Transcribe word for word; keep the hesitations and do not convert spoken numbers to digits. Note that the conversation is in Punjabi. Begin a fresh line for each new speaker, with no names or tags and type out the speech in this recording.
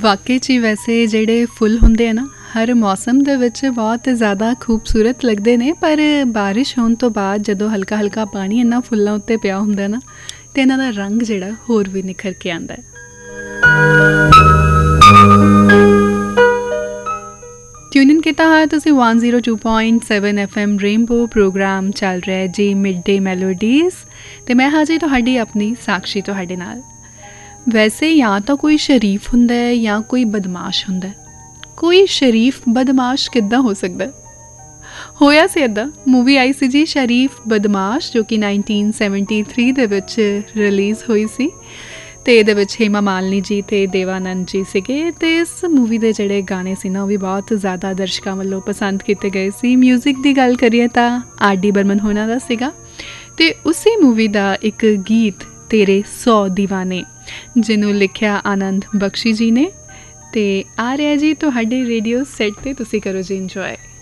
ਵਾਕਈ 'ਚ ਹੀ ਵੈਸੇ ਜਿਹੜੇ ਫੁੱਲ ਹੁੰਦੇ ਆ ਨਾ ਹਰ ਮੌਸਮ ਦੇ ਵਿੱਚ ਬਹੁਤ ਜ਼ਿਆਦਾ ਖੂਬਸੂਰਤ ਲੱਗਦੇ ਨੇ, ਪਰ ਬਾਰਿਸ਼ ਹੋਣ ਤੋਂ ਬਾਅਦ ਜਦੋਂ ਹਲਕਾ ਹਲਕਾ ਪਾਣੀ ਇਹਨਾਂ ਫੁੱਲਾਂ ਉੱਤੇ ਪਿਆ ਹੁੰਦਾ ਨਾ ਅਤੇ ਇਹਨਾਂ ਦਾ ਰੰਗ ਜਿਹੜਾ ਹੋਰ ਵੀ ਨਿਖਰ ਕੇ ਆਉਂਦਾ ਹੈ। ਟਿਊਨ ਇਨ ਕੀਤਾ ਹੋਇਆ ਤੁਸੀਂ one zero two point seven F M rainbow programme ਚੱਲ ਰਿਹਾ ਜੀ ਮਿਡ ਡੇ ਮੈਲੋਡੀਜ਼, ਅਤੇ ਮੈਂ ਹਾਂ ਜੀ ਤੁਹਾਡੀ ਆਪਣੀ ਸਾਕਸ਼ੀ ਤੁਹਾਡੇ ਨਾਲ। ਵੈਸੇ ਜਾਂ ਤਾਂ ਕੋਈ ਸ਼ਰੀਫ ਹੁੰਦਾ ਹੈ ਜਾਂ ਕੋਈ ਬਦਮਾਸ਼ ਹੁੰਦਾ। ਕੋਈ ਸ਼ਰੀਫ ਬਦਮਾਸ਼ ਕਿੱਦਾਂ ਹੋ ਸਕਦਾ? ਹੋਇਆ ਸੀ ਇੱਦਾਂ, ਮੂਵੀ ਆਈ ਸੀ ਜੀ ਸ਼ਰੀਫ ਬਦਮਾਸ਼, ਜੋ ਕਿ ਨਾਈਨਟੀਨ ਸੈਵਨਟੀ ਥ੍ਰੀ ਦੇ ਵਿੱਚ ਰਿਲੀਜ਼ ਹੋਈ ਸੀ, ਅਤੇ ਇਹਦੇ ਵਿੱਚ ਹੇਮਾ ਮਾਲਿਨੀ ਜੀ ਅਤੇ ਦੇਵਾਨੰਦ ਜੀ ਸੀਗੇ। ਅਤੇ ਇਸ ਮੂਵੀ ਦੇ ਜਿਹੜੇ ਗਾਣੇ ਸੀ ਨਾ ਉਹ ਵੀ ਬਹੁਤ ਜ਼ਿਆਦਾ ਦਰਸ਼ਕਾਂ ਵੱਲੋਂ ਪਸੰਦ ਕੀਤੇ ਗਏ ਸੀ। ਮਿਊਜ਼ਿਕ ਦੀ ਗੱਲ ਕਰੀਏ ਤਾਂ ਆਰ ਡੀ ਬਰਮਨ ਹੋਣਾ ਦਾ ਸੀਗਾ, ਅਤੇ ਉਸੇ ਮੂਵੀ ਦਾ ਇੱਕ ਗੀਤ ਤੇਰੇ ਸੌ ਦੀਵਾਨੇ ਜਿਹਨੂੰ ਲਿਖਿਆ ਆਨੰਦ ਬਖਸ਼ੀ ਜੀ ਨੇ, ਅਤੇ ਆ ਰਿਹਾ ਜੀ ਤੁਹਾਡੇ ਰੇਡੀਓ ਸੈੱਟ 'ਤੇ, ਤੁਸੀਂ ਕਰੋ ਜੀ ਇੰਜੋਏ।